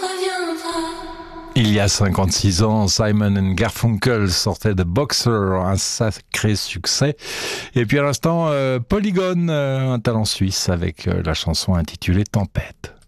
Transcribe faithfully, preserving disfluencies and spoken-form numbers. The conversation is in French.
Il y a cinquante-six ans, Simon and Garfunkel sortait de Boxer, un sacré succès. Et puis à l'instant, euh, Polygone, euh, un talent suisse avec euh, la chanson intitulée Tempête.